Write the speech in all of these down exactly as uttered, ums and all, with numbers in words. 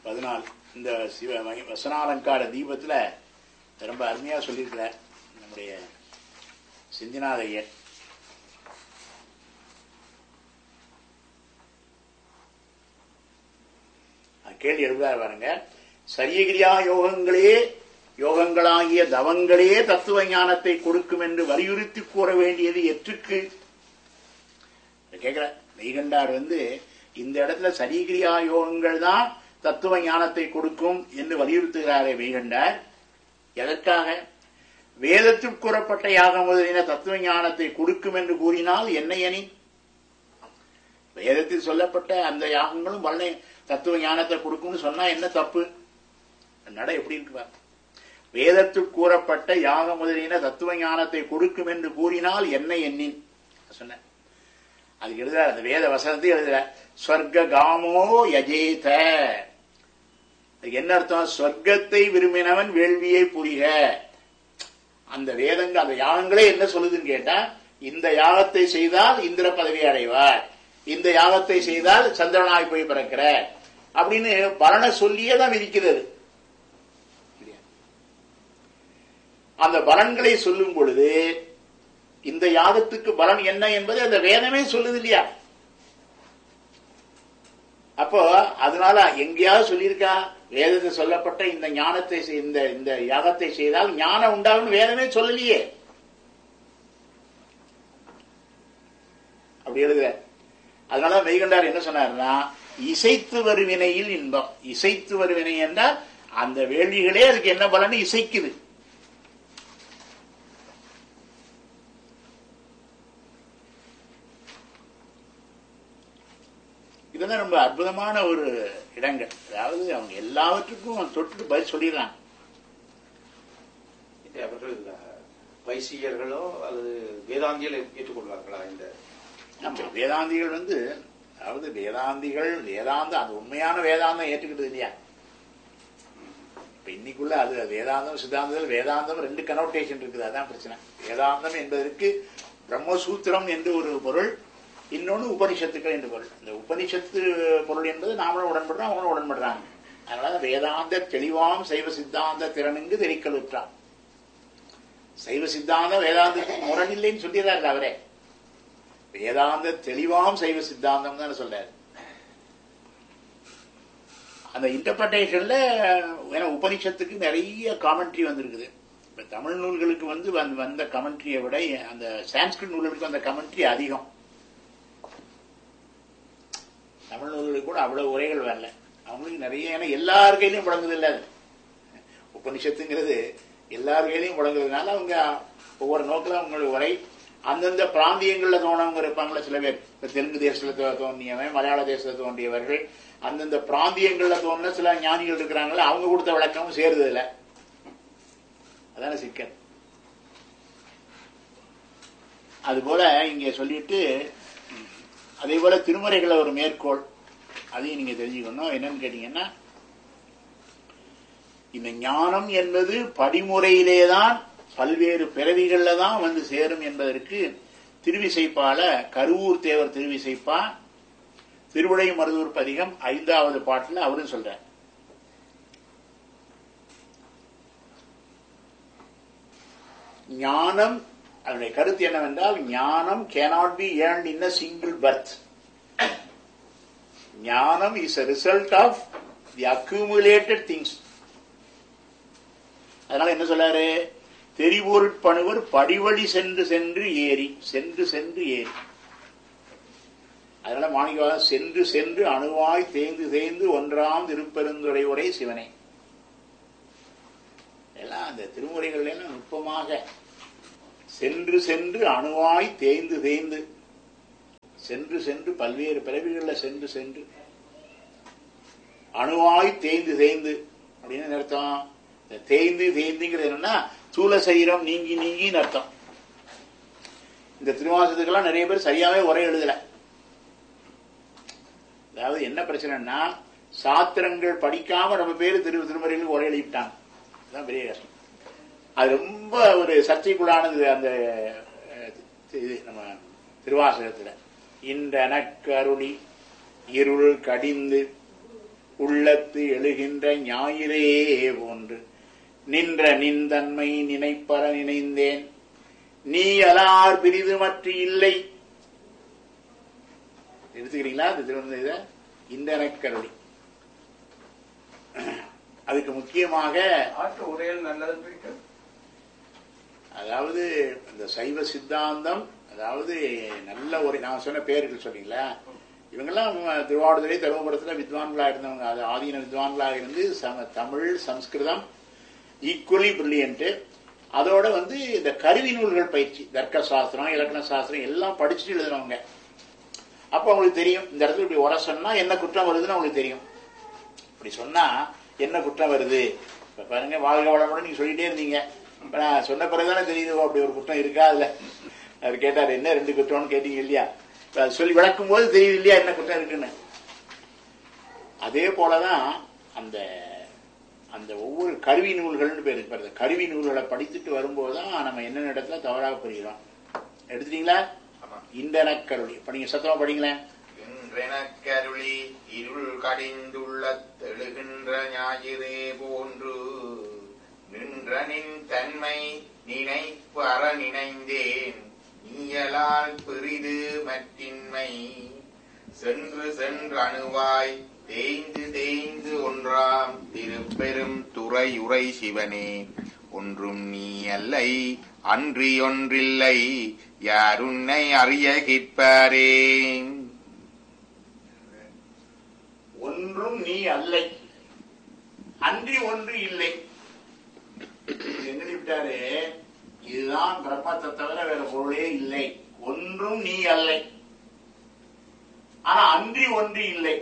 பதினாலு இந்த சிவ வசனாலங்கார தீபத்தில் ரொம்ப அருமையாக சொல்லியிருக்கிறார் நம்முடைய சிந்திநாதையர். கேள்வி எழுதாரு பாருங்க. சரியகிரியா யோகங்களே யோகங்களாகிய தவங்களே தத்துவ ஞானத்தை கொடுக்கும் என்று வலியுறுத்தி கூற வேண்டியது எற்றுக்கு கேட்கிற மெய்கண்டார் வந்து இந்த இடத்துல சரியகிரியா யோகங்கள் தான் தத்துவ ஞானத்தை கொடுக்கும் என்று வலியுறுத்துகிறாரே மெய்கண்டார். எதற்காக? வேதத்தில் கூறப்பட்ட யாகம் முதலின தத்துவ ஞானத்தை கொடுக்கும் என்று கூறினால் என்ன அணி? வேதத்தில் சொல்லப்பட்ட அந்த யாகங்களும் வல்ல தத்துவ ஞானத்தை கொடுக்கும்னு சொன்னா என்ன தப்பு? நட எப்படி இருக்குவா? வேதத்தில் கூறப்பட்ட யாக முதலின தத்துவ ஞானத்தை கொடுக்கும் என்று கூறினால் என்ன எண்ணின் சொன்ன. அதுக்கு எழுதுறார், அந்த வேத வசனத்தை எழுதுற ஸ்வர்க காமோ யஜேத. என்ன அர்த்தம்? சொர்க்கத்தை விரும்பினவன் வேள்வியை புரிக. அந்த வேதங்கள் அந்த யாகங்களே என்ன சொல்லுதுன்னு கேட்டா, இந்த யாகத்தை செய்தால் இந்திர பதவி அடைவார், இந்த யாகத்தை செய்தால் சந்திரனாய் போய் பிறக்கிற அப்படின்னு பலனை சொல்லியே தான் விதிக்கிறது. அந்த பலன்களை சொல்லும் பொழுது இந்த யாகத்துக்கு பலன் என்ன என்பதை அந்த வேதமே சொல்லுது இல்லையா? அப்போ அதனால எங்கேயாவது சொல்லியிருக்கா வேதத்தில் சொல்லப்பட்ட இந்த ஞானத்தை இந்த இந்த யாகத்தை செய்தால் ஞானம் உண்டாகும் வேதமே சொல்லலையே. அப்படி எழுதுற. அதனால மெய்கண்டார் என்ன சொன்னார்னா, இசைத்து வருவினையில் இன்பம். இசைத்து வருவினை என்றால் அந்த வேள்விகளே அதுக்கு என்ன பலன் இசைக்குது. இதெல்லாம் ரொம்ப அற்புதமான ஒரு இடங்கள். அதாவது அவங்க எல்லாவற்றுக்கும் தொட்டு பதில் சொல்லிடுறாங்க. அவர்கள் வைசிகர்களோ அல்லது வேதாந்திகளை ஏற்றுக்கொள்வார்களா? இந்த நம்ம வேதாந்திகள் வந்து அதாவது வேதாந்திகள் வேதாந்தம் அது உண்மையான வேதாந்தம் ஏற்றுக்கிட்டது இல்லையா? இப்ப இன்னைக்குள்ள அது வேதாந்தம் சித்தாந்தம் வேதாந்தம் ரெண்டு கனோட்டேஷன் இருக்குது. அதான் பிரச்சனை. வேதாந்தம் என்பதற்கு பிரம்மசூத்திரம் என்று ஒரு பொருள், இன்னொன்னு உபனிஷத்துக்கள் என்று பொருள். இந்த உபனிஷத்து பொருள் என்பது நாமளும் உடன்படுறோம், அவங்களும் உடன்படுறாங்க. அதனால வேதாந்த தெளிவாம் சைவ சித்தாந்த திறனுங்கு தெரிக்கலுற்றான். சைவ சித்தாந்த வேதாந்தத்துக்கு முரணில்லைன்னு சொல்லிடுறாரு அவரே. வேதாந்த தெளிவாம் சைவ சித்தாந்தம் தான் சொல்றாரு. அந்த இன்டர்பிரேஷன்ல உபனிஷத்துக்கு நிறைய காமெண்ட்ரி வந்திருக்குது. இப்ப தமிழ் நூல்களுக்கு வந்து வந்த கமெண்ட்ரியை விட அந்த சான்ஸ்கிரிட் நூல்களுக்கு அந்த கமெண்ட்ரி அதிகம். தமிழ் நூல்களுக்கு கூட அவ்வளவு உரைகள் வரல. அவங்களுக்கு நிறைய, ஏன்னா எல்லார் கையிலையும் முழங்குது இல்ல. உபனிஷத்துங்கிறது எல்லார் கையிலையும் முழங்குறதுனால அவங்க ஒவ்வொரு நோக்கில அவங்களுடைய உரை அந்தந்த பிராந்தியங்கள்ல தோணவங்க இருப்பாங்களா சில பேர். இப்ப தெலுங்கு தேசத்துல தோன்றியவன், மலையாள தேசத்துல தோன்றியவர்கள், அந்தந்த பிராந்தியங்கள்ல தோன்ற சில ஞானிகள் இருக்கிறாங்களா, அவங்க கொடுத்த விளக்கமும் சேருது இல்ல. அதான சிக்கல். அது போல இங்க சொல்லிட்டு அதே போல திருமுறைகளை ஒரு மேற்கோள் அதையும் நீங்க தெரிஞ்சுக்கணும். என்னன்னு கேட்டீங்கன்னா, இந்த ஞானம் என்பது படிமுறையிலேதான் பல்வேறு பிறவிகள்ல தான் வந்து சேரும் என்பதற்கு திருவிசைப்பால கருவூர் தேவர் திருவிசைப்பா திருவிடை மருதூர் பதிகம் ஐந்தாவது பாட்டுல அவரும் சொல்றார். ஞானம் அதனுடைய கருத்து என்னவென்றால், ஞானம் cannot be earned in a single birth. ஞானம் is a result of the accumulated things. அதனால என்ன சொல்றாரு? தெரிபொருட்பணுவர் படிவழி சென்று சென்று ஏறி சென்று சென்று ஏறி. அதனால மாணிக்கவாசகர் சென்று சென்று அணுவாய் தேய்ந்து தேய்ந்து ஒன்றாம் திருப்பெருந்துறை உரை சிவனை. எல்லாம் அந்த திருமுறைகள் எல்லாம் நுட்பமாக சென்று சென்று அணுவாய் தேய்ந்து தேய்ந்து சென்று சென்று பல்வேறு பிறவிகளில் சென்று சென்று அணுவாய் தேய்ந்து தேய்ந்து அப்படின்னு அர்த்தம். தேய்ந்து தேய்ந்துங்கிறது என்னன்னா சூல சரீரம் நீங்கி நீங்கின்னு அர்த்தம். இந்த திருவாசகத்துக்கெல்லாம் நிறைய பேர் சரியாவே உரை எழுதல. அதாவது என்ன பிரச்சனைன்னா, சாத்திரங்கள் படிக்காம நம்ம பேரு திரு திருமறைகளுக்கு உரை எழுதிட்டாங்க. அதுதான் பெரிய கஷ்டம். அது ரொம்ப ஒரு சர்ச்சைக்குள்ளானது. அந்த நம்ம திருவாசகத்துல இன்றனக்கருளி இருள் கடிந்து உள்ளத்து எழுகின்ற ஞாயிறே போன்று நின்ற நின்தன்மை நினைப்பற நினைந்தேன் நீ அலார் பிரிது மற்ற இல்லை. எடுத்துக்கிறீங்களா? அது திருவண்ண இந்த கருணை. அதுக்கு முக்கியமாக ஆற்று உரையில் நல்லது. அதாவது இந்த சைவ சித்தாந்தம், அதாவது நல்ல ஒரு நான் சொன்ன பேர்கள் சொன்னீங்களா, இவங்கெல்லாம் திருவாவூர்துறை தருமபுரத்தில் வித்வான்களா இருந்தவங்க. அது ஆதீன வித்வான்களா இருந்து தமிழ் சம்ஸ்கிருதம் ஈக்குவலி பிரில்லியன்ட். அதோட வந்து இந்த கருவி நூல்கள் பயிற்சி, தர்க்க சாஸ்திரம் இலக்கண சாஸ்திரம் எல்லாம் படிச்சுட்டு எழுதுனவங்க. அப்ப அவங்களுக்கு தெரியும் இந்த இடத்துல இப்படி உர சொன்னா என்ன குற்றம் வருதுன்னு அவங்களுக்கு தெரியும். இப்படி சொன்னா என்ன குற்றம் வருது. இப்ப பாருங்க, வாழ்க வளமுடன் நீங்க சொல்லிட்டே இருந்தீங்க. இப்ப நான் சொன்ன பிறகுதானே தெரியுது அப்படி ஒரு குற்றம் இருக்கா இல்ல. அவர் கேட்டார் என்ன ரெண்டு குற்றம்னு கேட்டீங்க இல்லையா. சொல்லி விளக்கும் போது தெரியுது இல்லையா என்ன குற்றம் இருக்குன்னு. அதே போலதான் அந்த அந்த ஒவ்வொரு கருவி நூல்கள்னு பேர் இருப்பாரு. கருவி நூல்களை படித்துட்டு வரும்போதுதான் நம்ம என்னென்ன இடத்துல தவறாக புரிகிறோம். எடுத்துட்டீங்களா? இன்றெனக்கருளி. இப்ப நீங்க சத்தமா படிங்களேன். இன்றெனக்கருளி இருள் கடிந்துள்ள தெழுகின்ற ஞாயிறே போன்று நின்ற நின் தன்மை நினைப்பற நினைந்தேன் நீயலால் பெரிது மற்றின்மை சென்று சென்று அணுவாய் தேய்ந்து தேய்ந்து ஒன்றாம் திருப்பெரும் துறையுரை சிவனே ஒன்றும் நீ அல்லை அன்றி ஒன்றில்லை யாருன்னை அறிய கேட்பாரே. ஒன்றும் நீ அல்லை அன்றி ஒன்று இல்லை. என்ன விட்டாரு? இதுதான் பிரம்மத்தை தவிர வேற பொருளே இல்லை. ஒன்றும் நீ அல்லை, ஆனா அன்றி ஒன்று இல்லை.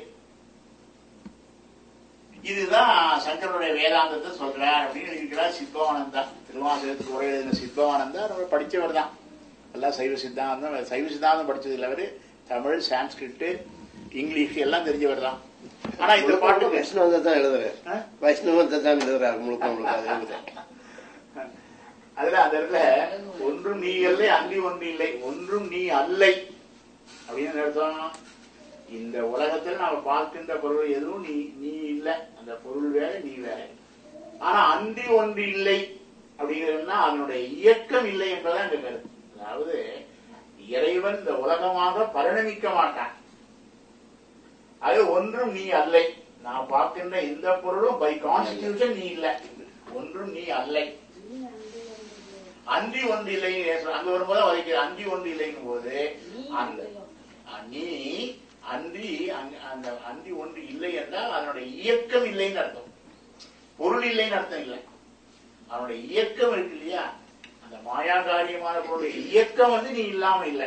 இதுதான் சங்கருடைய வேதாந்தத்தை சொல்றார் அப்படின்னு இருக்கிறார் சித்பவானந்தா. திருவாசகத்துக்கு உரை எழுதின சித்பவானந்தா ரொம்ப படிச்சவர் தான். எல்லாம் சைவ சித்தாந்தம், சைவ சித்தாந்தம் படிச்சது இல்லை. அவரு தமிழ், சான்ஸ்கிரிட், இங்கிலீஷ் எல்லாம் தெரிஞ்சவர் தான். ஆனா இந்த பாட்டு வைஷ்ணவத்தை தான் எழுதுறாரு. வைஷ்ணவத்தை தான் எழுதுறாரு முழுக்க முழுக்க. அதுல அந்த இடத்துல ஒன்றும் நீ அல்லை அன்றி ஒன்று இல்லை, ஒன்றும் நீ அல்லை அப்படின்னு அர்த்தம். இந்த உலகத்தில் நாம பார்க்கின்ற பொருள் எதுவும் நீ நீ இல்லை. அந்த பொருள் வேற, நீ வேற. ஆனா அன்றி ஒன்று இல்லை அப்படிங்கிறதுனா அதனுடைய இயக்கம் இல்லை என்பதான் இந்த கருத்து. அதாவது இறைவன் இந்த உலகமாக பரிணமிக்க மாட்டான். அது ஒன்றும் நீ அல்லை. நான் பார்க்கின்ற இந்த பொருளும் பை கான்ஸ்டிடியூஷன் நீ இல்லை. ஒன்றும் நீ அல்லை அன்றி ஒன்று இல்லை. அங்க வரும்போது வரைக்கிற அன்றி ஒன்று இல்லைங்கும் போது அந்த நீ அன்றி அந்த அன்றி ஒன்று இல்லை என்றால் அதனுடைய இயக்கம் இல்லைன்னு அர்த்தம். பொருள் இல்லைன்னு அர்த்தம் இல்லை. அவனுடைய இயக்கம் இருக்கு இல்லையா, அந்த மாயா காரியமான பொருள் இயக்கம் வந்து நீ இல்லாம இல்லை.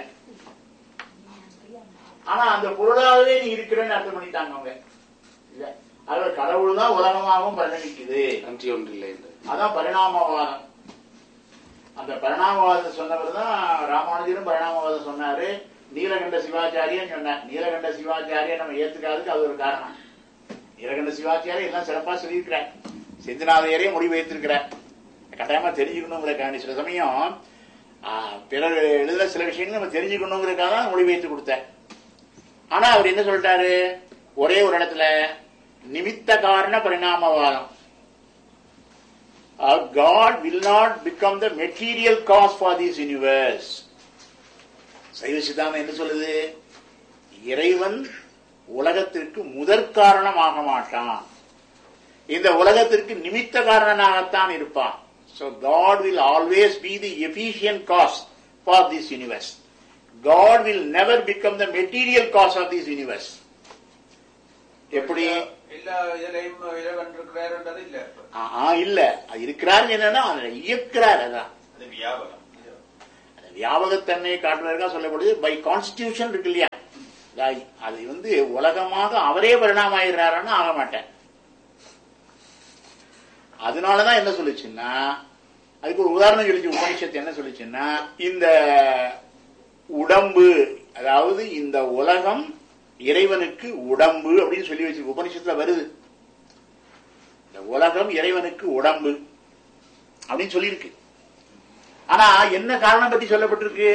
ஆனா அந்த பொருளாகவே நீ இருக்கிறன்னு அர்த்தம் பண்ணிட்டாங்க அவங்க. இல்ல, அது கடவுள் தான் உலகமாகவும் பரிணமிக்குது. அன்றி ஒன்று இல்லை. அதான் பரிணாமவாதம். அந்த பரிணாமவாதத்தை சொன்னவர் தான் ராமானுஜரும் பரிணாமவாதம் சொன்னாரு. நீலகண்ட சிவாச்சாரியன் சொன்னார். நீலகண்ட சிவாச்சாரிய நம்ம ஏத்துக்காதுக்கு அது ஒரு காரணம். நீலகண்ட சிவாச்சாரிய எல்லாம் சிறப்பா சொல்லியிருக்கிறார். செந்திநாதையரையும் முடிவு வைத்திருக்கிறார். கட்டாயமா தெரிஞ்சுக்கணுங்கிறக்காண்டி சில சமயம் பிறர் எழுதுற சில விஷயங்கள் நம்ம தெரிஞ்சுக்கணுங்கிறதுக்காக தான் மொழி வைத்து கொடுத்தார். ஆனா அவர் என்ன சொல்லிட்டாரு? ஒரே ஒரு இடத்துல நிமித்த காரண பரிணாமவாதம். Uh, God will not become the material cause for this universe. சைவ சித்தாந்தம் என்ன சொல்லுது? இறைவன் உலகத்திற்கு முதற் காரணமாக மாட்டான். இந்த உலகத்திற்கு நிமித்த காரணனாகத்தான் இருப்பான். So God will always be the efficient cause for this universe. God will never become the material cause of this universe. எப்படி இல்ல இருக்கிறார் என்னன்னா இயக்கிறார். அதான் வியாபகத்தன்மையை காட்டுவதற்காக சொல்லப்படுது. பை கான்ஸ்டிடியூஷன் இருக்கு இல்லையா, அது வந்து உலகமாக அவரே பரிணாமம் ஆயிடுறாருன்னா ஆக மாட்டேன். அதனாலதான் என்ன சொல்லுச்சுன்னா, அதுக்கு ஒரு உதாரணம் சொல்லிச்சு உபனிஷத்து. என்ன சொல்லுச்சுன்னா, இந்த உடம்பு, அதாவது இந்த உலகம் இறைவனுக்கு உடம்பு அப்படின்னு சொல்லி வச்சு உபனிஷத்துல வருது. இந்த உலகம் இறைவனுக்கு உடம்பு அப்படின்னு சொல்லியிருக்கு. ஆனா என்ன காரணம் பற்றி சொல்லப்பட்டிருக்கு?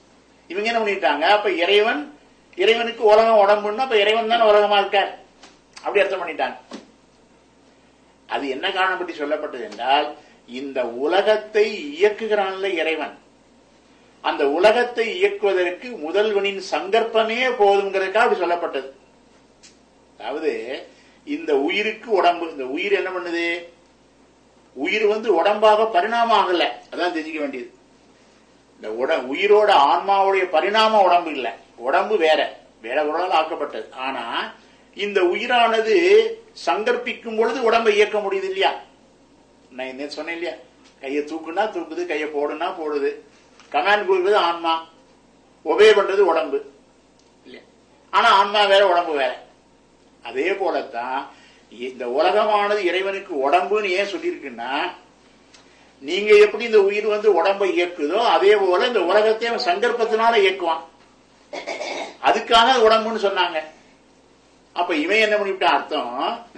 இவங்க என்ன பண்ணிட்டாங்க, அப்ப இறைவன் இறைவனுக்கு உலகம் உடம்புன்னா அப்ப இறைவன் தானே உலகமா இருக்கார். அப்படி அர்த்தம் பண்ணிட்டாங்க. அது என்ன காரணம் பற்றி சொல்லப்பட்டது என்றால், இந்த உலகத்தை இயக்குகிறான்ல இறைவன், அந்த உலகத்தை இயக்குவதற்கு முதல்வனின் சங்கற்பமே போதுங்கிறதுக்காக அப்படி சொல்லப்பட்டது. அதாவது இந்த உயிருக்கு உடம்பு, இந்த உயிர் என்ன பண்ணுது, உயிர் வந்து உடம்பாக பரிணாமம் ஆகல, அதான் தெரிஞ்சுக்க வேண்டியது. இந்த உட உயிரோட ஆன்மாவுடைய பரிணாம உடம்பு இல்லை, உடம்பு வேற வேற உடலால் ஆக்கப்பட்டது. ஆனா இந்த உயிரானது சங்கற்பிக்கும் பொழுது உடம்பை இயக்க முடியுது இல்லையா? நான் என்ன சொன்னேன் இல்லையா, கையை தூக்குனா தூக்குது, கையை போடுனா போடுது. கமாண்ட் கொடுக்குறது ஆன்மா, ஒபே பண்றது உடம்பு இல்லையா? ஆனா ஆன்மா வேற உடம்பு வேற. அதே போலத்தான் இந்த உலகமானது இறைவனுக்கு உடம்புன்னு ஏன் சொல்லியிருக்குன்னா, நீங்க எப்படி இந்த உயிர் வந்து உடம்பை இயக்குதோ அதே போல இந்த உலகத்தை அவன் சங்கற்பத்தினால இயக்குவான், அதுக்காக உடம்புன்னு சொன்னாங்க. அப்ப இவன் என்ன பண்ணிவிட்டான், அர்த்தம்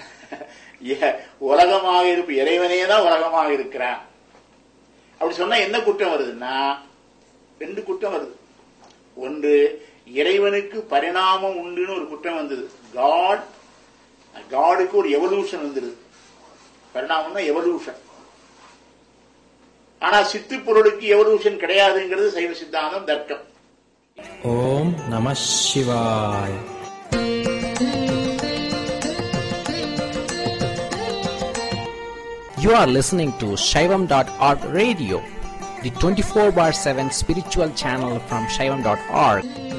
உலகமாக இருப்பு இறைவனே தான் உலகமாக இருக்கிறான். அப்படி சொன்னா என்ன குற்றம் வருதுன்னா, ரெண்டு குற்றம் வருது. ஒன்று, இறைவனுக்கு பரிணாமம் உண்டுன்னு ஒரு குற்றம் வந்தது. காட் காடுக்கு ஒரு எவல்யூஷன் வந்துருது. பரிணாமம்னா எவல்யூஷன். ஆனா சித்து பொருளுக்கு எவல்யூஷன் கிடையாதுங்கிறது சைவ சித்தாந்தம், தர்க்கம். ஓம் நம சிவாய். You are listening to Shaivam dot org radio, the twenty-four bar seven spiritual channel from Shaivam dot org.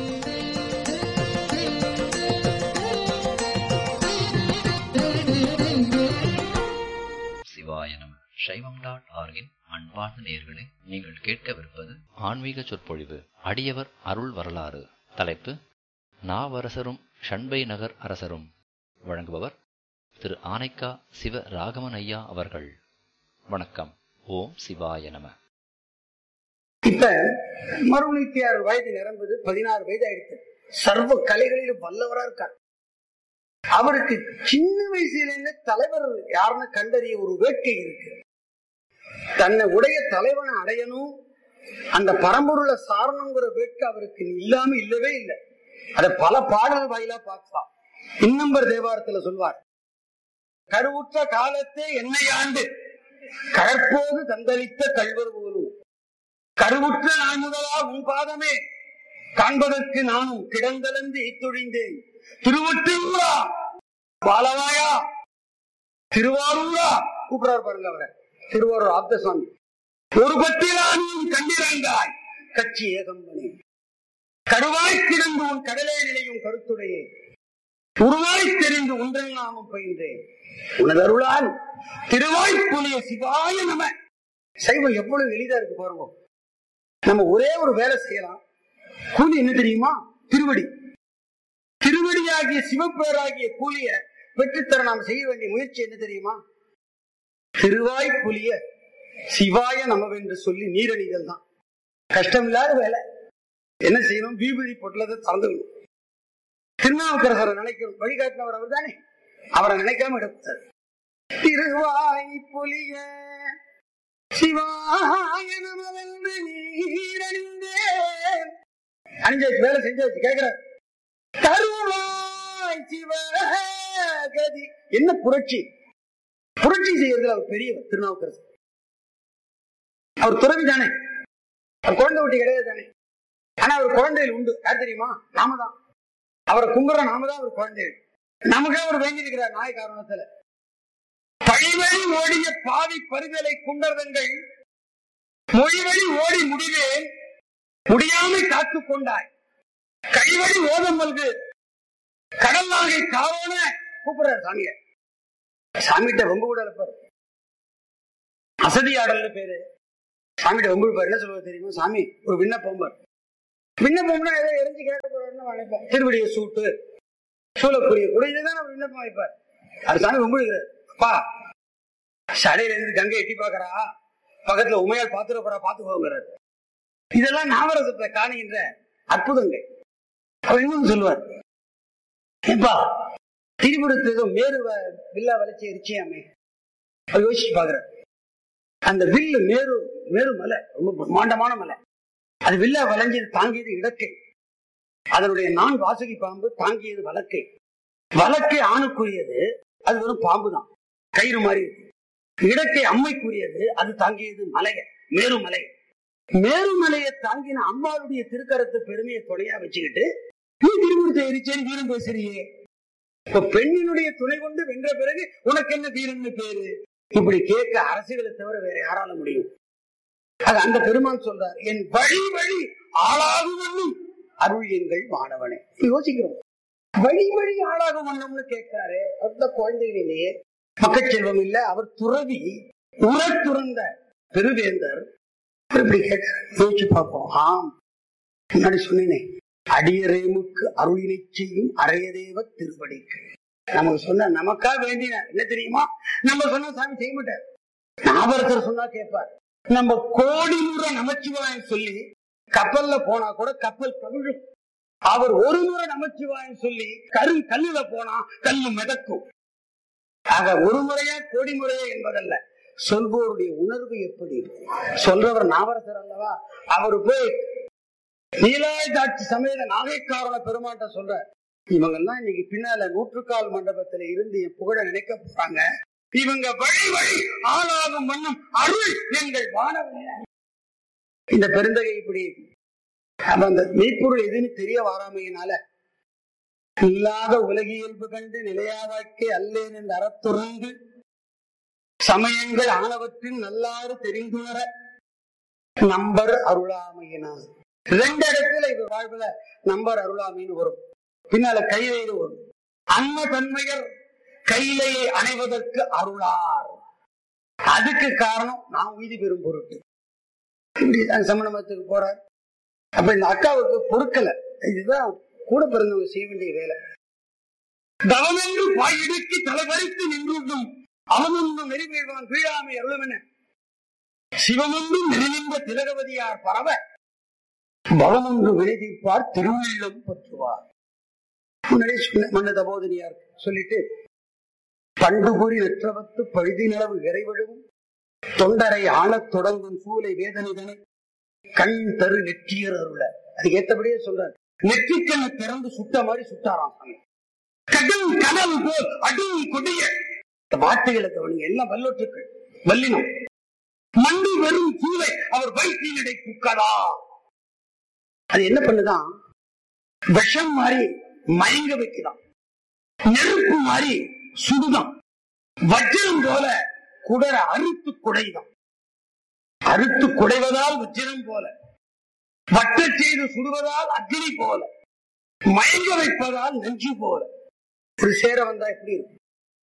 சிவாய நம. Shaivam dot org இன் அன்பார்ந்த நேயர்களே, நீங்கள் கேட்கவிருப்பது ஆன்மீக சொற்பொழிவு. அடியவர் அருள் வரலாறு. தலைப்பு நாவரசரும் ஷண்பை நகர் அரசரும். வழங்குபவர் திரு ஆனைக்கா சிவ ராகவன் ஐயா அவர்கள். வணக்கம். ஓம் சிவாய நம. இப்ப மறுநூத்தி ஆறு வயது நிரம்புது, பதினாறு வயது ஆயிடுச்சு. சர்வ கலைகளிலும் வல்லவரா இருக்கார். அவருக்கு சின்ன வயசுல தலைவர் யாருன்னு கண்டறிய ஒரு வேட்கை இருக்கு. தன்னை உடைய தலைவனை அடையணும், அந்த பரம்பொருளை சாரணுங்கிற வேட்கை அவருக்கு இல்லாம இல்லவே இல்லை. அத பல பாடல் வாயிலா பார்க்கலாம். இன்னம்பர் தேவாரத்துல சொல்வார், கருவுற்ற காலத்தே என்னை ஆண்டு கற்போது தந்தளித்த கல்வர் போலும் கருவுற்ற நான் முதலா உன் பாதமே காண்பதற்கு நானும் கிடந்தளந்து இத்தொழிந்தேன். திருவொற்றியூரா பாலவாயா திருவாரூரா கூப்பிடாரு பாருங்க அவரை, திருவாரூர் ஆப்தசாமி. ஒரு பத்திரானும் கண்டிரங்காய் கட்சி ஏகம்பனே கருவாய் கிடந்து உன் கடலே நிலையும் கருத்துடையே உருவாய் தெரிந்து ஒன்றன் நாமம் பயின்றேன் உனதருளால் திருவாய்ப்புலிய சிவாய நம. சைவம் எவ்வளவு எளிதா இருக்கு பாருங்க. நம்ம ஒரே ஒரு வேலை செய்யலாம், கூலி என்ன தெரியுமா? திருவடி. திருவடியாகிய சிவப்பேராகிய கூலிய பெற்றுத்தர நாம் செய்ய வேண்டிய முயற்சி என்ன தெரியுமா? திருவாய்ப்புலிய சிவாய நமவென்று சொல்லி நீரணிதல் தான். கஷ்டம் இல்லாத வேலை. என்ன செய்யணும்? வீபிழி பொட்டலத்தை திறந்துக்கணும். திருநாவுக்கரசரை நினைக்கணும், வழிகாட்டினவர் அவர் தானே, அவரை நினைக்காம எடுத்தார். திருவாய்ப்புலிய சிவாய நமவென்று நீரணிந்தேன். அணிஞ்சாச்சு, வேலை செஞ்சாச்சு. கேட்கிறார், தருவாய் சிவகதி. என்ன புரட்சி! புரட்சி செய்யறதுல அவர் பெரியவர் திருநாவுக்கரசர். அவர் துறவி தானே, அவர் குழந்தை குட்டி கிடையாது தானே. ஆனா அவர் குழந்தைகள் உண்டு. யார் தெரியுமா? நாம தான். அவரை கும்புற நாம தான் அவர் குழந்தைகள். நமக்கே அவர் வேண்டியிருக்கிறார் நாய காரணத்துல. பழிவழி ஓடிய பாவி பரிதலை குண்டர்தங்கள் மொழிவழி ஓடி முடிவேன் முடியாமை காத்துக் கொண்டாய் கைவழி ஓதம் மல்கு கடல் நாகை காரோன கூப்பிடுறார் சாமிய. சாமிகிட்ட ரொம்ப கூட இருப்பார், அசதி ஆடல்னு பேரு. சாமிகிட்ட ரொம்ப இருப்பார். என்ன சொல்லுவார் தெரியுமா? சாமி ஒரு விண்ணப்பம் பார். விண்ணப்பம்னா ஏதோ எரிஞ்சு கேட்க போறாருன்னு நினைப்போம். திருவடியை சூட்டு சூழக்கூடிய கூட இதுதான் நம்ம விண்ணப்பம் வைப்பார். அது சாமி ரொம்ப இருக்கிறார். அப்பா சடையில இருந்து கங்கை எட்டி பாக்குறா, பக்கத்துல உமையால் பாத்துட போறா, பாத்துக்கோங்கிறார். இதெல்லாம் நாவரசத்தை காணுகின்ற அற்புதங்கள். அவர் இன்னும் சொல்லுவார், ஏப்பா திரிபுரத்து மேரு வில்லா வளைச்சி எரிச்சியாமே. அவர் யோசிச்சு பாக்குறார். அந்த வில்லு மேரு மேரு மலை, ரொம்ப பிரம்மாண்டமான மலை. அது வில்லா வளைஞ்சது தாங்கியது இடக்கை, அதனுடைய நான் வாசுகி பாம்பு தாங்கியது வழக்கை. வழக்கை ஆணுக்குரியது, அது வெறும் பாம்பு தான், கயிறு மாதிரி இருக்கு. இடக்கை அம்மைக்குரியது, அது தாங்கியது மலைய மேருமலை. மேருமலையை தாங்கின அம்மாளுடைய திருக்கரத்து பெருமையை துணையா வச்சுக்கிட்டு நீ திருமணத்தை எரிச்சேன் வீரம் பேசுறியே. இப்ப பெண்ணினுடைய துணை கொண்டு வென்ற பிறகு உனக்கு என்ன வீரம்னு பேரு? இப்படி கேட்க அரசுகளை தவிர வேற யாரால முடியும்? அது அந்த பெருமான் சொல்றார், என் வழி வழி ஆளாகும் அருள் எங்கள் மாணவனே. யோசிக்கிறோம், வழி வழி ஆளாகும் வண்ணம்னு கேட்கிறாரு. அந்த குழந்தைகளிலேயே மக்கள் செல்வம் இல்ல, அவர் துறவி, உர துறந்த பெருவேந்தர். இப்படி கேட்கிறார், யோசிச்சு பார்ப்போம். ஆம், முன்னாடி சொன்னேனே, அடியரேமுக்கு அருளினை செய்யும் அரையதேவ திருவடிக்கு. நமக்கு சொன்ன நமக்கா வேண்டின என்ன தெரியுமா? நம்ம சொன்ன சாமி செய்ய மாட்டார். நாவரசர் சொன்னா கேட்பார். நம்ம கோடி முறை நமச்சிவாயம் சொல்லி கப்பல்ல போனா கூட கப்பல் கவிழும். அவர் ஒரு முறை நமச்சிவாயம் சொல்லி கரு கல்லுல போனா கல்லு மிதக்கும். ஆக ஒரு முறையா கோடி முறையா என்பதல்ல, சொல்வோருடைய உணர்வு எப்படி. சொல்றவர் நாவரசர் அல்லவா? அவரு போய் நீலாயதாட்சி சமேத நாகைக்காரன பெருமாட்ட சொல்ற, இவங்க எல்லாம் இன்னைக்கு பின்னால நூற்றுக்கால் மண்டபத்துல இருந்து என் புகழ நினைக்க போறாங்க. இவங்க வழி வழி ஆளாகும் வண்ணம் அருள் எங்கள் வானவனே. இந்த பெருந்தகை இப்படி அந்த மெய்ப்பொருள் எதுன்னு தெரிய வாராமையினால இல்லாத உலகியல்பு கண்டு நிலையாவாக்கே அல்லேன் என்று அறத்துறந்து சமயங்கள் ஆனவற்றின் நல்லாறு தெரிந்துணர நம்பர் அருளாமையினால். ரெண்டு இடத்துல இது வாழ்வுல நம்பர் அருளாமைன்னு வரும், பின்னால கையிலையில வரும். அன்ன தன்மையர் கையிலையை அணைவதற்கு அருளார். அதுக்கு காரணம் நாம் உய்தி பெறும் பொருட்டு. இப்படிதான் சமண மதத்துக்கு போறார். அப்ப இந்த அக்காவுக்கு பொறுக்கல. இதுதான் கூட பிறந்தவங்க செய்ய வேண்டிய வேலை. தவமென்று பாயிடுக்கி தலைவரித்து நின்றும் அவனொன்றும் நெறிவேழ்வான் வீழாமை அருளும் என சிவமொன்றும் நெறிநின்ற திலகவதியார் பரவ பவனொன்று விரைதீர்ப்பார் திருவள்ளம் பற்றுவார். முன்னாடி சொன்ன மன்ன தபோதனியார் சொல்லிட்டு, பண்டுபுரி நற்றவத்து பழுதி நிலவு விரைவழுவும் தொண்டரை ஆளத் தொடங்கும் சூலை வேதனைதனை கண் தரு நெற்றியர் அருள. அதுக்கு ஏற்றபடியே சொல்றாரு, நெற்றிக்கண்ணை திறந்து சுட்ட மாதிரி சுட்டாராம் சாமி. கடல் கடல் போல் அடும் கொடிய வார்த்தைகளை கவனிங்க, எல்லாம் வல்லொற்றுக்கள் வல்லினம். மண்டு வெறும் சூளை அவர் வைத்தியடை குக்கதா. அது என்ன பண்ணுதான்? விஷம் மாதிரி மயங்க வைக்கிறான், நெருப்பு மாதிரி சுடுதான், வஜ்ரம் போல குடர அறுத்து குடைதான். அறுத்து குடைவதால் வஜ்ரம் போல, வட்ட செய்து சுடுவதால் அக்னி போல, மயங்க வைப்பதால் நெஞ்சு போல. ஒரு சேர வந்தா எப்படி இருக்கும்?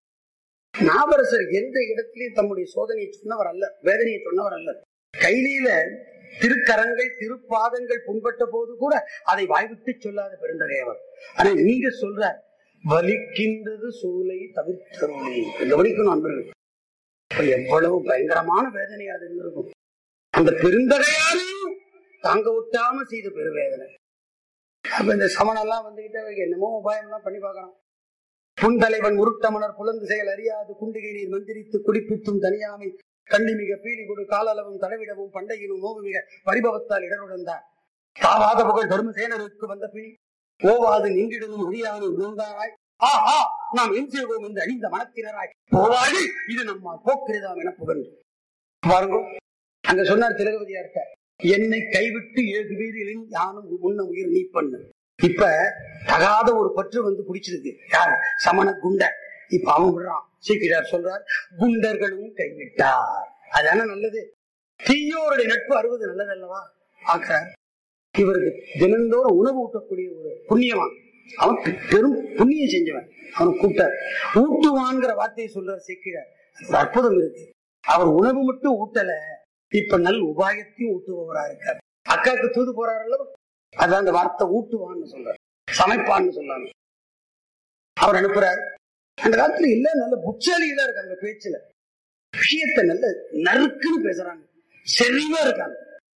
நாவரசர் எந்த இடத்திலையும் தம்முடைய சோதனையை சொன்னவர் அல்ல, வேதனையை சொன்னவர் அல்ல. கையில திருக்கரங்கள் திருப்பாதங்கள் புண்பட்ட போது கூட அதை வாய்விட்டு சொல்லாத பெருந்தகையவர். ஆனா நீங்க சொல்ற வலிக்கின்றது சூளை தவிர்த்தருளை கவனிக்கணும் அன்பர்கள். எவ்வளவு பயங்கரமான வேதனை அது இருந்திருக்கும். அந்த பெருந்தகையாரையும் தாங்க விட்டாம செய்த பெருவேதனை. அப்ப இந்த சமணெல்லாம் வந்துகிட்ட என்னமோ உபாயம் எல்லாம் பண்ணி பார்க்கணும். புன்தலைவன் முருட்டமனர் புலந்து செயல் அறியாது குண்டிகை நீர் மந்திரித்து குடிப்பித்தும் தனியாமை கண்ணி மிக பீலி கொடு காலளவும் தடவிடவும் பண்டையினும் நோவு மிக பரிபவத்தால் இடருடந்தார். தாவாத புகழ் தர்மசேனருக்கு வந்த பிணி ஓவாது நின்றிடவும் முடியாது உணர்ந்தாராய். ஆஹா, நாம் என் செய்வோம் என்று அணிந்த மனத்தினராய் போவாது இது நம்ம போக்குறதாம் என புகழ்ந்து பாருங்க. அங்க சொன்னார் திலகவதியார்ட்ட, என்னை கைவிட்டு ஏழு வீரில் யானும் உன்ன உயிர் நீ பண்ணு. இப்ப தகாத ஒரு பற்று வந்து பிடிச்சிருக்கு. யாரு? சமண குண்டர். இப்ப அவன் விடுறான். சீக்கிரார் சொல்றார், குண்டர்களும் கைவிட்டார். அதான நல்லது. தீயோருடைய நட்பு அறுபது நல்லது அல்லவா ஆக்கிறார். இவருக்கு தினந்தோறும் உணவு ஊட்டக்கூடிய ஒரு புண்ணியவான், அவனுக்கு பெரும் புண்ணியம் செஞ்சவன். அவன் கூட்டார் ஊட்டுவான்கிற வார்த்தையை சொல்றார் சீக்கிரார். அற்புதம் இருக்கு. அவர் உணவு மட்டும் ஊட்டல, இப்ப நல் உபாயத்தையும் ஊட்டுபவரா இருக்கார். அக்காவுக்கு தூது போறாரு அல்லவா, அதான் அந்த வார்த்தை ஊட்டுவான்னு சொல்றாரு, சமைப்பான்னு சொல்றாங்க. அவர் அனுப்புறாரு. அந்த காலத்துல இல்ல நல்ல புட்சாலிகளா இருக்காங்க, பேச்சுல விஷயத்தை நல்ல நறுக்குன்னு பேசுறாங்க, செறிவா இருக்காங்க,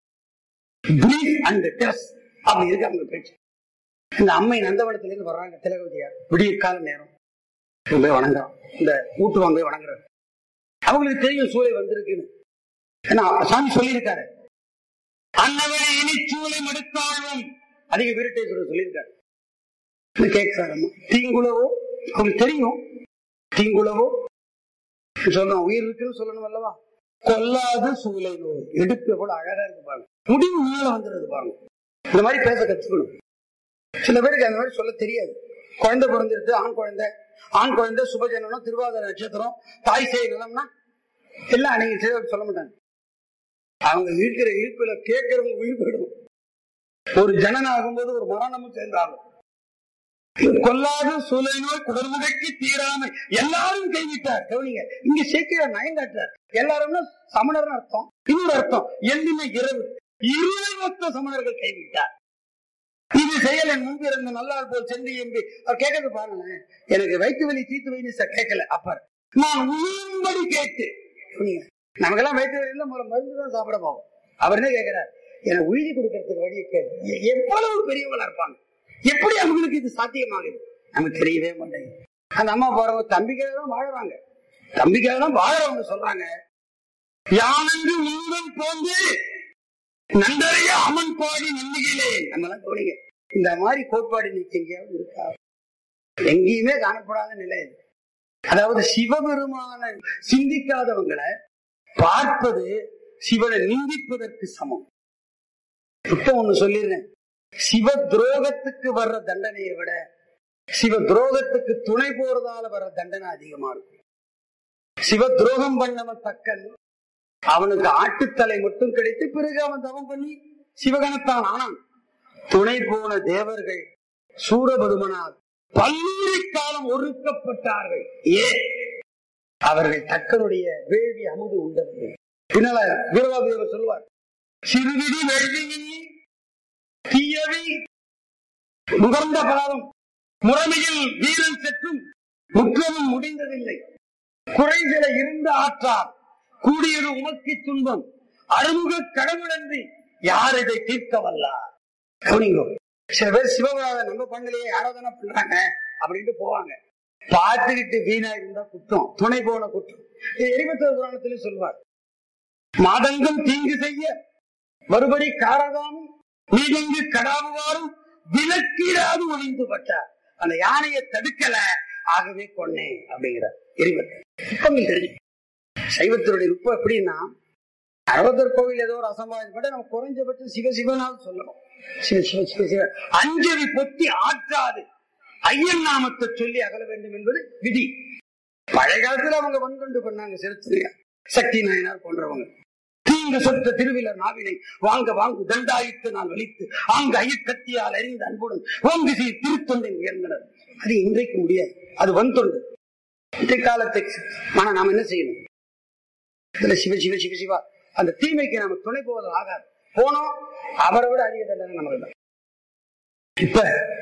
அப்படி இருக்காங்க பேச்சு. இந்த அம்மை நந்தவனத்துல இருந்து வர்றாங்க திலகவதியார். விடிய கால நேரம் போய் வணங்குறான். இந்த ஊட்டுவாங்க போய் வணங்குறாரு. அவங்களுக்கு தெரியும் சூளை வந்திருக்குன்னு. ஏன்னா சாமி சொல்லியிருக்காரு, அன்னவரை இனி சூளை மடுத்தாழ்வும் அதிக வீரட்டேஸ்வரர் சொல்லியிருக்காரு. கேட்கிறாரம்மா, தீங்குளவோ அவங்களுக்கு தெரியும் தீங்குளவோ சொல்லணும், உயிர் இருக்குன்னு சொல்லணும் அல்லவா. கொல்லாது சூளை நோய் எடுப்பு எவ்வளவு அழகா இருக்கு பாருங்க, முடிவு மேல வந்துடுது பாருங்க. இந்த மாதிரி பேச கத்துக்கணும். சில பேருக்கு அந்த மாதிரி சொல்ல தெரியாது. குழந்தை பிறந்திருக்கு, ஆண் குழந்தை, ஆண் குழந்தை சுபஜனம், திருவாதிரை நட்சத்திரம், தாய் சேய் நிலம்னா எல்லாம் நீங்க சொல்ல மாட்டாங்க. அவங்க இருக்கிற இழுப்புல கேட்கறவங்க உயிர் போயிடும். ஒரு ஜனன் ஆகும்போது ஒரு மரணமும் சேர்ந்தாகும். கொல்லாத சூளை நோய் குடல்முடைக்கு தீராமை எல்லாரும் கைவிட்டார். கவனிங்க, இங்க சேர்க்கிற நயங்காட்டார். எல்லாரும்னா சமணர் அர்த்தம். இன்னொரு அர்த்தம் எல்லிமை இரவு இருபத்த சமணர்கள் கைவிட்டார். இது செயல் என் முன்பு இருந்த நல்லார் போல் சென்று என்று அவர் கேட்கறது பாருங்களேன். எனக்கு வயிற்று வலி தீத்து வலி கேட்கல, அப்ப நான் உயிர்படி கேட்டு. நமக்கெல்லாம் வயிற்று வலி இருந்தா முதல்ல மருந்து தான் சாப்பிட போவோம். அவர் என்ன கேட்கிறார், எனக்கு உயிரி கொடுக்கறதுக்கு வழியை கேட்டு. எவ்வளவு பெரியவங்களா இருப்பாங்க, எப்படி அவங்களுக்கு இது சாத்தியமாகுது நமக்கு தெரியவே மாட்டேங்குது. அந்த அம்மா போறவங்க தம்பிக்காக தான் வாழறாங்க, தம்பிக்காக தான் வாழறவங்க சொல்றாங்க, யானென்று உங்கள் போந்து நன்றறிய அமன் பாடி நம்பிக்கையிலே. நம்மளாம் கவனிங்க, இந்த மாதிரி கோட்பாடு இன்னைக்கு எங்கேயாவது இருக்கா? எங்கேயுமே காணப்படாத நிலை இது. அதாவது சிவபெருமான சிந்திக்காதவங்களை பார்ப்பது சிவனை நிந்திப்பதற்கு சமம். இப்ப ஒண்ணு சொல்லிடுறேன், சிவ துரோகத்துக்கு வர்ற தண்டனையை விட சிவ துரோகத்துக்கு துணை போறதால வர்ற தண்டனை அதிகமா இருக்கும். சிவ துரோகம் பண்ணவன் தக்கன், அவனுக்கு ஆட்டுத்தலை மட்டும் கிடைத்து பிறகு அவன் தவம் பண்ணி சிவகணத்தான் ஆனான். துணை போன தேவர்கள் சூரபதுமனால் பல்வேறு காலம் ஒடுக்கப்பட்டார்கள். ஏன்? அவர்கள் தக்கனுடைய வேள்வி அமுது உண்டவர்கள். பின்னால வீரவாதிவர் சொல்லுவார், சிறுவிடி வேள்வி தீயவி முகர்ந்த பாதம் முறைமையில் வீரன் செற்றும் முற்றமும் முடிந்ததில்லை. குறைசில இருந்த ஆற்றால் கூடியது உமக்கு துன்பம் அருமுக கடவுளன்றி யார் இதை தீர்க்க வல்லார். கவனிங்கோ, சில பேர் சிவபுராத நம்ம பண்ணலையே ஆராதனை பண்றாங்க அப்படின்ட்டு போவாங்க. பார்த்துக்கிட்டு வீணா இருந்தா குற்றம், துணை போன குற்றம். எரிபத்தர் புராணத்திலே சொல்வார், மாதங்கம் தீங்கு செய்ய மறுபடி காரகாமும் மீதங்கு கடாவுவாரும் விலக்கீராது ஒளிந்து பட்டார். அந்த யானையை தடுக்கல, ஆகவே கொன்னேன் அப்படிங்கிறார் எரிபத்தர். நுட்பங்கள் தெரிஞ்சு சைவத்தினுடைய நுட்பம் எப்படின்னா, அறுபத்தர் கோவில் ஏதோ ஒரு அசம்பாவிதம் பண்ண நம்ம குறைஞ்சபட்சம் சிவ சிவனால் சொல்லணும். சிவ சிவ சிவ சிவ அஞ்சலி பொத்தி ஆற்றாது ஐயன் நாமத்தை சொல்லி அகல வேண்டும் என்பது விதி. பழைய காலத்துல அவங்க வன்கொண்டு பண்ணாங்க. செலுத்துங்க சக்தி நாயனார் போன்றவங்க தீங்கு சொற்ற திருவிழர் நாவினை வாங்க வாங்கு தண்டாயிட்டு நான் வலித்து ஆங்கு ஐயக்கத்தியால் அறிந்த அன்புடன் ஓங்கு சீர் திருத்தொண்டை உயர்ந்தனர். அது இன்றைக்கு முடியாது, அது வன்தொண்டு. இன்றைய காலத்துக்கு ஆனா நாம என்ன செய்யணும்? இதுல சிவ சிவ சிவ சிவா அந்த தீமைக்கு நாம துணை போவது ஆகாது. போனோம், அவரை விட அதிக தண்டனை நமக்கு தான். இப்ப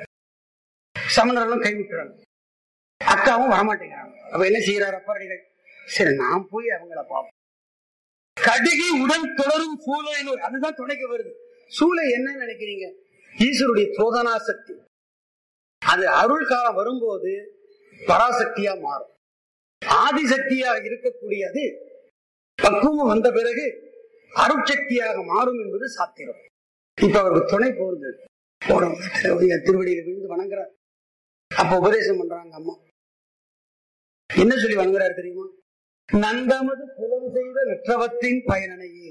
சமணர்களும் கைவிட்டுறாங்க, அக்காவும் வரமாட்டேங்கிறாங்க. அப்ப என்ன செய்யறாரு அப்பா? சரி, நான் போய் அவங்கள பார்ப்போம். கடுகி உடன் தொடரும் சூளை நோய், அதுதான் துணைக்கு வருது. சூளை என்ன நினைக்கிறீங்க? ஈஸ்வருடைய சோதனா சக்தி. அது அருள் காலம் வரும்போது பராசக்தியா மாறும். ஆதிசக்தியாக இருக்கக்கூடியது பக்குவம் வந்த பிறகு அருட்சக்தியாக மாறும் என்பது சாத்திரம். இப்ப அவருக்கு துணை போறது திருவடியில விழுந்து வணங்குறார். அப்ப உபதேசம் பண்றாங்க அம்மா. என்ன சொல்லி வணங்குறாரு தெரியுமா? நந்தமது புலம் செய்த நற்றவத்தின் பயனையே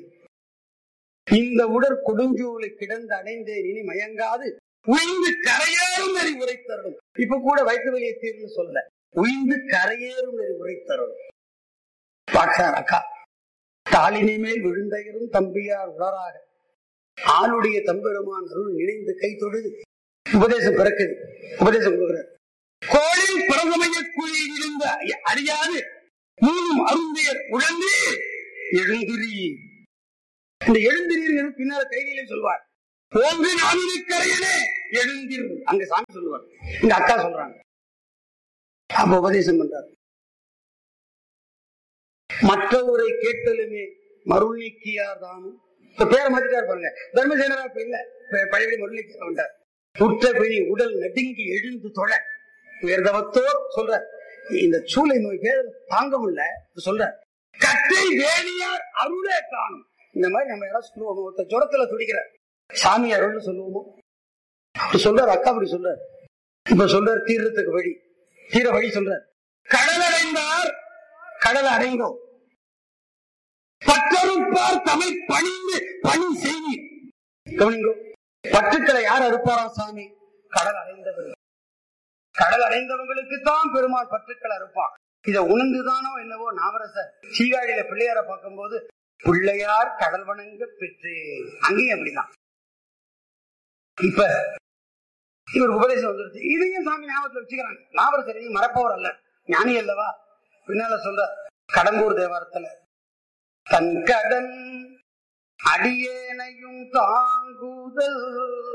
இந்த உடற் கொடுஞ்சூலை கிடந்து அடைந்தேன் இனி மயங்காது உயிர்ந்து கரையேறும் நெறி உரைத்தரணும். இப்ப கூட வயிற்று வலியை தீர்ந்து சொல்ல, உயிர்ந்து கரையேறும் நெறி உரைத்தரணும். பார்க்கிறார் அக்கா, தாளினை மேல் விழுந்தயரும் தம்பியார் உடராக ஆளுடைய தம்பெருமான் அருள் நினைந்து கை தொழுது உபதேசம் பிறக்குது. உபதேசம் கொடுக்கிறார். கோளில் பிரதமைய குழியில் இருந்த அறியாது மூணும் அருந்தியர் உழந்தே எழுந்திரி. இந்த எழுந்திரீர்கள் பின்னால் கைதிலே சொல்வார், ஓங்கு நான்கரையனே எழுந்திரு. அங்க சாமி சொல்லுவார், இந்த அக்கா சொல்றாங்க. அப்ப உபதேசம் பண்றார். மற்றவரை கேட்டலுமே மருள் நீக்கியார் தானும். இப்ப பேரை மாத்திட்டார் பாருங்க, தர்மசேனரா இப்ப இல்ல, பழையபடி மருள் நீக்கியார் வந்தார். உற்ற பிணி உடல் நடுங்கி எழுந்து தொழ உயர்ந்தவத்தோர் சொல்ற இந்த சூளை நோய் பேர் தாங்க முடியல சொல்ற கட்டை வேணியார் அருளே காணும். இந்த மாதிரி நம்ம யாராவது சொல்லுவோமோ, ஒருத்த ஜுரத்துல துடிக்கிற சாமி அருள்னு சொல்லுவோமோ, அப்படி சொல்றாரு. அக்கா அப்படி சொல்றாரு. இப்ப சொல்றாரு தீர்றதுக்கு வழி தீர வழி சொல்றார். கடல் அடைந்தார் கடல் அடைந்தோம், பற்றறுப்பார் தமை பணிந்து பணி செய்வீர். கவனிங்கோ, பற்றுக்களை யார் அறுப்பாரா சாமி? கடல் அடைந்தவர். கடல் அடைந்தவங்களுக்கு தான் பெருமாள் பற்றுக்களை அறுப்பான். இதை உணர்ந்துதானோ என்னவோ நாவரசர் சீகாழியில பிள்ளையார பார்க்கும் போது பிள்ளையார் கடல் வணங்க பெற்று, அங்கேயும் அப்படிதான். இப்ப இவர் உபதேசம் வந்துருச்சு, இதையும் சாமி ஞாபகத்துல வச்சுக்கிறாங்க. நாவரசர் மறப்பவர் அல்ல, ஞானி அல்லவா. பின்னால சொல்ற கடம்பூர் தேவாரத்துல தன் கடன் அடியேனையும் தாங்குதல்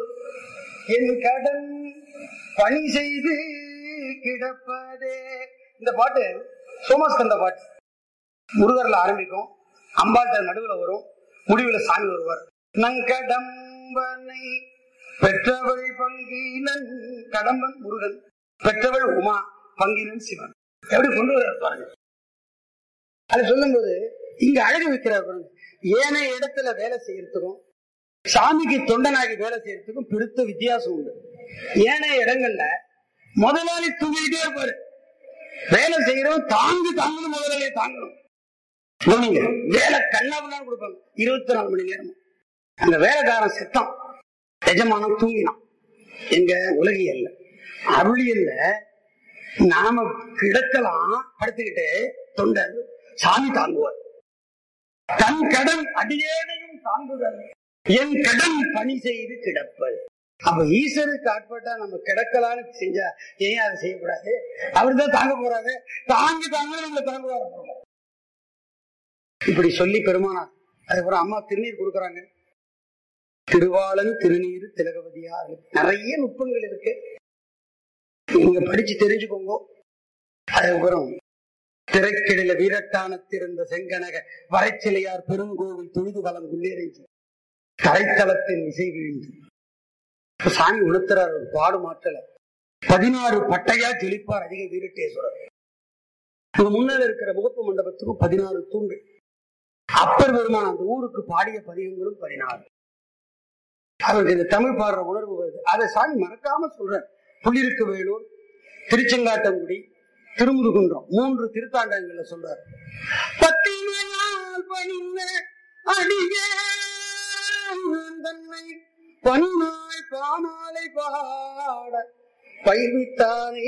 என் கடன் பணி செய்து கிடப்பதே. இந்த பாட்டு சோமஸ்கந்த பாட்டு. முருகர்ல ஆரம்பிக்கும், அம்பாட்ட நடுவுல வரும், முடிவுல சாமி வருவார். நங்கடம்பனை பெற்றவள் பங்கீனன், கடம்பன் முருகன், பெற்றவள் உமா, பங்கீனன் சிவன். எப்படி கொண்டு வர பாருங்க. அது சொல்லும் போது இங்க அழகு வைக்கிறார் பாருங்க. ஏனைய இடத்துல வேலை செய்யறதுக்கும் சாமிக்கு தொண்டனாகி வேலை செய்யறதுக்கும் பெருத்த வித்தியாசம் உண்டு. ஏனைய இடங்கள்ல முதலாளி தூங்கிட்டே இருப்பாரு, வேலை செய்யறவன் தாங்கு தாங்கணும், முதலாளியை தாங்கணும். வேலை கண்ணாபுனா கொடுப்பாங்க இருபத்தி நாலு மணி நேரம். அந்த வேலைக்காரன் செத்தான், எஜமானம் தூங்கினான். எங்க உலகியல்ல அருளியல்ல நாம கிடக்கலாம் படுத்துக்கிட்டு, தொண்டர் சாமி தாங்குவார். தன் கடன் அடியேனையும் தாங்குதல் என் கடன் பணி செய்து கிடப்பது. அப்ப ஈஸ்வருக்கு ஆட்பட்டா நம்ம கிடக்கலான்னு செஞ்சா ஏன் அதை செய்யக்கூடாது? அவர் தான் தாங்க போறாரு, தாங்கி தாங்க நம்மள தாங்க வர போறோம். இப்படி சொல்லி பெருமானார். அதுக்கப்புறம் அம்மா திருநீர் கொடுக்கறாங்க. திருவாளன் திருநீர் திலகவதியார். நிறைய நுட்பங்கள் இருக்கு, நீங்க படிச்சு தெரிஞ்சுக்கோங்க. அதுக்கப்புறம் திரைக்கிடல வீரட்டானத்திருந்த செங்கனக வரைச்சிலையார் பெருங்கோவில் தொழுது வளம் உள்ளேறிஞ்சு கரைத்தளத்தின் இசை வீழ்ந்து சாமி உணர்த்துறார். ஒரு பாடு மாற்றல பதினாறு பட்டையா ஜெலிப்பார் அதிக வீரட்டேஸ்வரர். முன்னால் இருக்கிற முகப்பு மண்டபத்துக்கும் பதினாறு தூண்கள். அப்பர் பெருமான் அந்த ஊருக்கு பாடிய பதிகங்களும் பதினாறு. அவருக்கு இந்த தமிழ் பாடுற உணர்வு வருது. அதை சாமி மறக்காம சொல்ற. புள்ளிருக்கு வேலூர், திருச்செங்காட்டங்குடி, திருமுருகுன்றம் மூன்று திருத்தாண்டங்கள்ல சொல்றார். தன்னை பன்னாய் பாமாலை பாட பயிர்வித்தானே.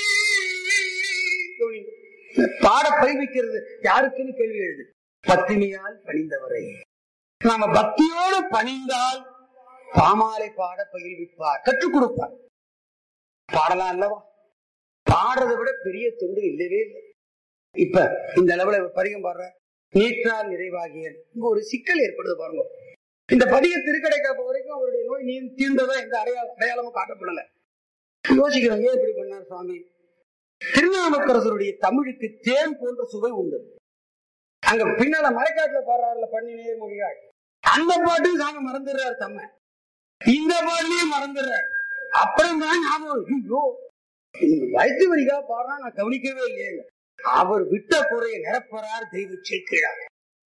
பாட பயிர்விக்கிறது யாருக்குன்னு கேள்வி எழுது. பத்தினியால் பணிந்தவரை. நாம பக்தியோடு பணிந்தால் பாமாலை பாட பயிர்விப்பார், கற்றுக் கொடுப்பார். பாடலாம் அல்லவா? பாடுறதை விட பெரிய தொண்டு இல்லவே இல்லை. இப்ப இந்த அளவுல பதிகம் பாடுற நீற்றால் நிறைவாகிய இங்க ஒரு சிக்கல் ஏற்படுது பாருங்க. இந்த பதிக திருக்கடைக்காப்ப வரைக்கும் அவருடைய நோய் நீ தீர்ந்ததா எந்த அடையாள அடையாளமும் காட்டப்படல. யோசிக்கிறோம், ஏன் இப்படி பண்ணார் சுவாமி? திருநாவுக்கரசருடைய தமிழுக்கு தேன் போன்ற சுவை உண்டு. அங்க பின்னால மலைக்காட்டுல பாடுறாருல பண்ணினேர் மொழியாள், அந்த பாட்டையும் சாமி மறந்துடுறாரு தம்ம, இந்த பாட்டிலையும் மறந்துடுறாரு. அப்புறம் தான் ஞாபகம், ஐயோ வயிற்று வரிகா பாடுறா நான் கவனிக்கவே இல்லையே. அவர் விட்ட குறையை நிரப்பறார் தெய்வ சேர்க்கிறார்.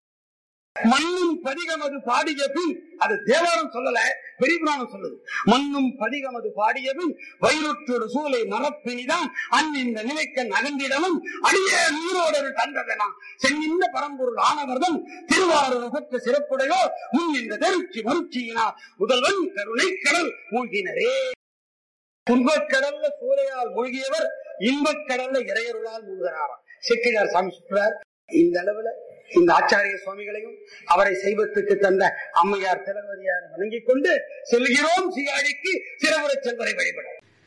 மண்ணும் பதிகம் அது பாடிய பின், அது தேவாரம் சொல்லல, பெரியபுராணம் சொல்லுது. மண்ணும் பதிகம் அது பாடிய பின் வயிறுற்றொரு சூளை மரப்பினிதான் அந்நின்ற நிலைக்கண் அகந்திடமும் அடியே நீரோடு தந்ததனா சென்னின்ற பரம்பொருள் ஆனவர்தம் திருவாரூர் பெற்ற சிறப்புடையோ முன் இந்த தெருச்சி மறுச்சியினார் முதல்வன் கருணை கடல் மூழ்கினரே. துன்பக்கடல்ல சூளையால் மூழ்கியவர் இன்பக்கடல்ல இறையருளால் மூழ்கிறாராம். செக்கிழார் சாமி சொல்றார். இந்த அளவுல இந்த ஆச்சாரிய சுவாமிகளையும் அவரை சைவத்துக்கு தந்த அம்மையார் திலகவதியார் வணங்கிக் கொண்டு செல்கிறோம் சீகாழிக்கு சிறப்புரை செல்வரை வழிபட.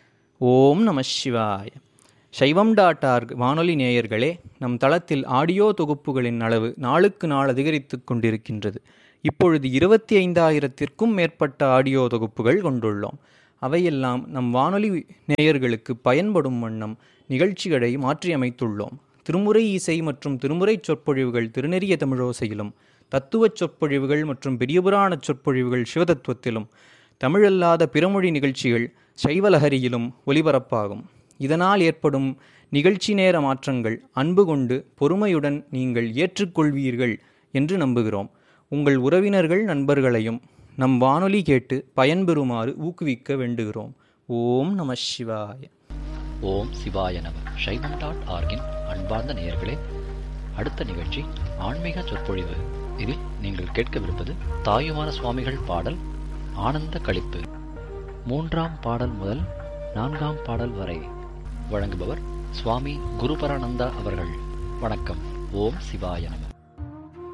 ஓம் நம சிவாய. சைவம் டாட் ஆர்க் வானொலி நேயர்களே, நம் தளத்தில் ஆடியோ தொகுப்புகளின் அளவு நாளுக்கு நாள் அதிகரித்து கொண்டிருக்கின்றது. இப்பொழுது இருபத்தி ஐந்தாயிரத்திற்கும் மேற்பட்ட ஆடியோ தொகுப்புகள் கொண்டுள்ளோம். அவையெல்லாம் நம் வானொலி நேயர்களுக்கு பயன்படும் வண்ணம் நிகழ்ச்சிகளை மாற்றியமைத்துள்ளோம். திருமுறை இசை மற்றும் திருமுறை சொற்பொழிவுகள் திருநெறிய தமிழோசையிலும், தத்துவச் சொற்பொழிவுகள் மற்றும் பெரியபுராண சொற்பொழிவுகள் சிவதத்துவத்திலும், தமிழல்லாத பிறமொழி நிகழ்ச்சிகள் சைவலஹரியிலும் ஒலிபரப்பாகும். இதனால் ஏற்படும் நிகழ்ச்சி நேர மாற்றங்கள் அன்பு கொண்டு பொறுமையுடன் நீங்கள் ஏற்றுக்கொள்வீர்கள் என்று நம்புகிறோம். உங்கள் உறவினர்கள் நண்பர்களையும் நம் வானொலி கேட்டு பயன்பெறுமாறு ஊக்குவிக்க வேண்டுகிறோம். ஓம் நம சிவாய. ஓம் சிவாய நம. சைவம் டாட் ஆர்கின் அன்பார்ந்த நேயர்களே, அடுத்த நிகழ்ச்சி ஆன்மீக சொற்பொழிவு. இதில் நீங்கள் கேட்கவிருப்பது தாயுமான சுவாமிகள் பாடல் ஆனந்த களிப்பு. மூன்றாம் பாடல் முதல் நான்காம் பாடல் வரை வழங்குபவர் சுவாமி குருபரானந்தா அவர்கள். வணக்கம். ஓம் சிவாய நம.